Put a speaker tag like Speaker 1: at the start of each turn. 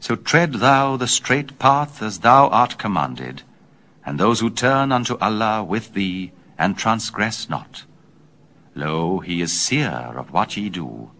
Speaker 1: So tread thou the straight path as thou art commanded, and those who turn unto Allah with thee, and transgress not. Lo, he is seer of what ye do.